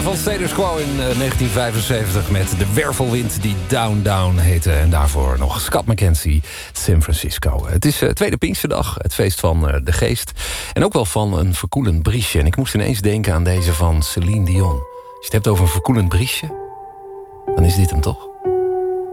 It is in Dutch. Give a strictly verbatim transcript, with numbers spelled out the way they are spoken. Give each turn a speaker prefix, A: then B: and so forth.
A: van Status Quo in uh, negentien vijfenzeventig... met de wervelwind die Down Down heette. En daarvoor nog Scott McKenzie, San Francisco. Het is uh, tweede Pinksterdag, het feest van uh, de geest. En ook wel van een verkoelend briesje. En ik moest ineens denken aan deze van Celine Dion. Als je het hebt over een verkoelend briesje, dan is dit hem toch?